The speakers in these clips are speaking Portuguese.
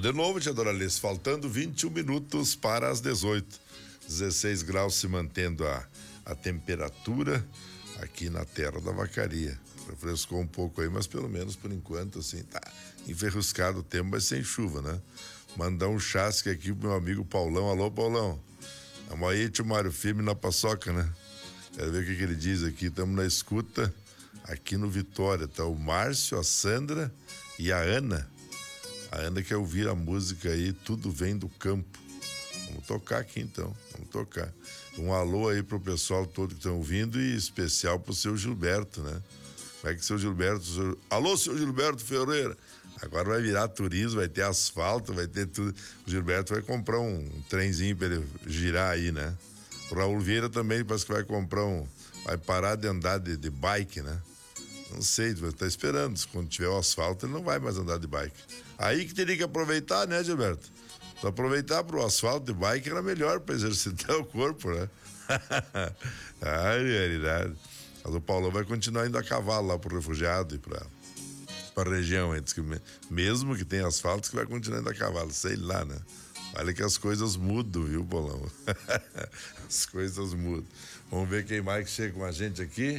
de novo, tia Doralice, faltando 21 minutos para as 18. 16 graus se mantendo a temperatura aqui na terra da vacaria. Refrescou um pouco aí, mas pelo menos por enquanto, assim, tá enferruscado o tempo, mas sem chuva, né? Mandar um chasque aqui pro meu amigo Paulão. Alô, Paulão. Tamo aí, tio Mário, firme na paçoca, né? Quero ver o que ele diz aqui. Tamo na escuta aqui no Vitória. Tá o Márcio, a Sandra e a Ana. A Ana quer ouvir a música aí, Tudo Vem do Campo. Vamos tocar aqui então, vamos tocar. Um alô aí pro pessoal todo que estão ouvindo e especial pro seu Gilberto, né? Como é que seu Gilberto... Alô, seu Gilberto Ferreira! Agora vai virar turismo, vai ter asfalto, vai ter tudo. O Gilberto vai comprar um trenzinho pra ele girar aí, né? O Raul Vieira também parece que vai comprar vai parar de andar de bike, né? Não sei, vai estar esperando. Quando tiver o asfalto, ele não vai mais andar de bike. Aí que teria que aproveitar, né, Gilberto? Pra aproveitar pro asfalto de bike era melhor pra exercitar o corpo, né? Ai, realidade. Mas o Paulão vai continuar indo a cavalo lá pro refugiado e pra região. Diz que mesmo que tenha asfalto, que vai continuar indo a cavalo, sei lá, né? Olha que as coisas mudam, viu, Paulão? As coisas mudam. Vamos ver quem mais que chega com a gente aqui.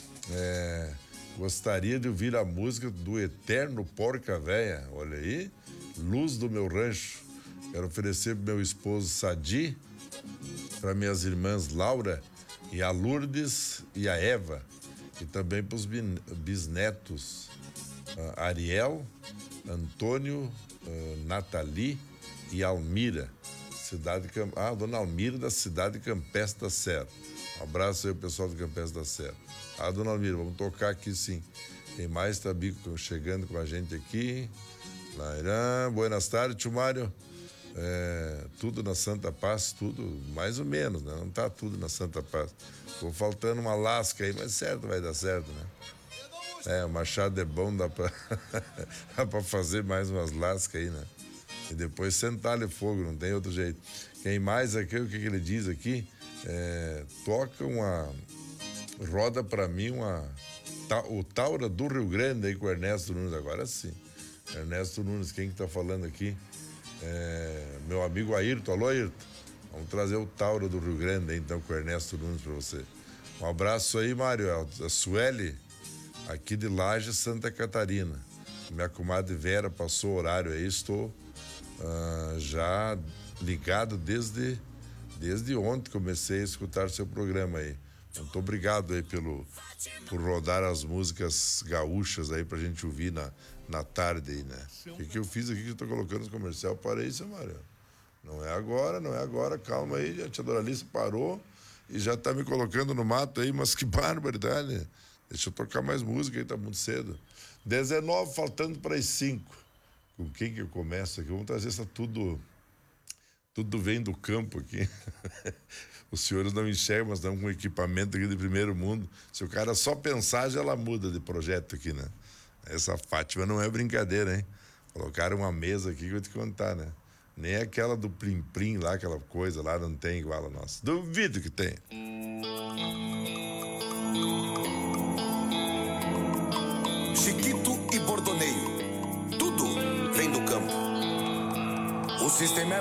Gostaria de ouvir a música do Eterno Porca Véia. Olha aí. Luz do Meu Rancho. Quero oferecer pro meu esposo Sadi, para minhas irmãs Laura e a Lourdes e a Eva, e também para os bisnetos Ariel, Antônio, Nathalie e Almira, Dona Almira da cidade Campestre da Serra. Um abraço aí, pessoal do Campestre da Serra. Dona Almira, vamos tocar aqui sim. Quem mais está chegando com a gente aqui? Buenas tardes, tio Mário. Tudo na Santa Paz, tudo mais ou menos, né? Não tá tudo na Santa Paz. Ficou faltando uma lasca aí, mas certo, vai dar certo, né? O machado é bom, dá pra fazer mais umas lascas aí, né? E depois sentar-lhe fogo, não tem outro jeito. Quem mais aqui, o que ele diz aqui? Toca roda pra mim o Taura do Rio Grande aí com o Ernesto Nunes, agora sim. Ernesto Nunes, quem que tá falando aqui? Meu amigo Ayrton. Alô, Ayrton. Vamos trazer o Tauro do Rio Grande, então, com o Ernesto Nunes pra você. Um abraço aí, Mário. A Sueli, aqui de Laje, Santa Catarina. Minha comadre Vera passou o horário aí, estou já ligado desde ontem, comecei a escutar seu programa aí. Muito obrigado aí por rodar as músicas gaúchas aí pra gente ouvir na tarde aí, né? O que eu fiz aqui que eu tô colocando nos comercial? Parei, seu Mário. Não é agora, calma aí, a tia Doralice parou e já tá me colocando no mato aí, mas que barbaridade. Deixa eu tocar mais música aí, tá muito cedo. 19, faltando para as 5. Com quem que eu começo aqui? Vamos trazer essa tudo vem do campo aqui. Os senhores não enxergam, mas estão com equipamento aqui de primeiro mundo. Se o cara só pensar, já ela muda de projeto aqui, né? Essa Fátima não é brincadeira, hein? Colocaram uma mesa aqui que eu vou te contar, né? Nem aquela do Plim Plim lá, aquela coisa lá, não tem igual a nossa. Duvido que tem. Chiquito e Bordoneio. Tudo vem do campo. O sistema é